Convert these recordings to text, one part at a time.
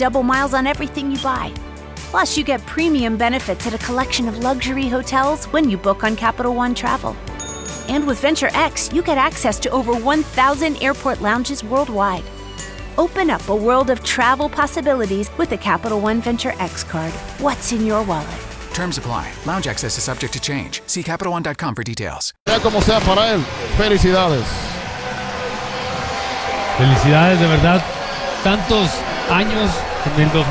double miles on everything you buy. Plus, you get premium benefits at a collection of luxury hotels when you book on Capital One Travel. And with Venture X, you get access to over 1,000 airport lounges worldwide. Open up a world of travel possibilities with the Capital One Venture X card. What's in your wallet? Terms apply. Lounge access is subject to change. See CapitalOne.com for details. Sea como sea para él, felicidades. Felicidades, de verdad. Tantos años en el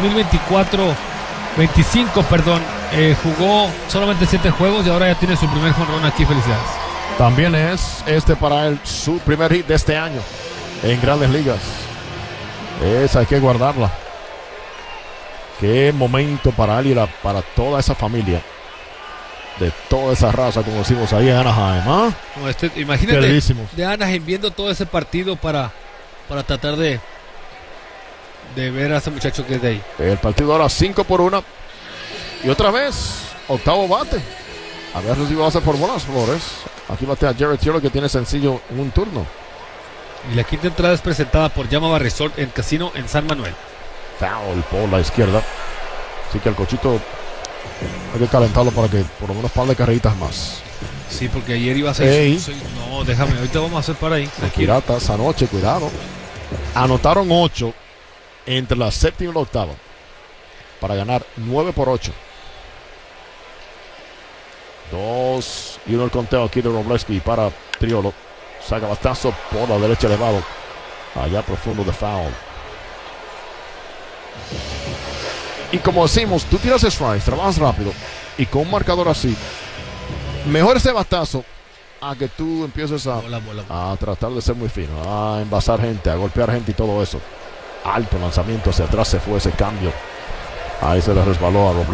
25, jugó solamente 7 juegos y ahora ya tiene su primer jonrón aquí. Felicidades. También es para él su primer hit de este año en Grandes Ligas. Esa hay que guardarla. Qué momento para él y para toda esa familia, de toda esa raza, como decimos ahí en Anaheim. ¿Ah? No, imagínate de Anaheim viendo todo ese partido para tratar de ver a ese muchacho que es de ahí. El partido ahora 5-1 y otra vez octavo bate. Había recibido base por Buenas Flores. Aquí batea Jared Taylor, que tiene sencillo en un turno. Y la quinta entrada es presentada por Yamava Resort en Casino en San Manuel. Foul por la izquierda. Así que el cochito hay que calentarlo para que por lo menos un par de carreritas más. Sí, porque ayer iba a 6. No, déjame, ahorita vamos a hacer para ahí. Los Piratas anoche, cuidado. Anotaron 8 entre la séptima y la octava para ganar 9-8. 2 y 1 el conteo aquí de Robleski para Triolo. Saca batazo por la derecha elevado. Allá profundo de foul. Y como decimos, tú tiras strikes, trabajas rápido y con un marcador así, mejor ese batazo a que tú empieces a tratar de ser muy fino, a envasar gente, a golpear gente y todo eso. Alto lanzamiento hacia atrás, se fue ese cambio. Ahí se le resbaló a Robleski.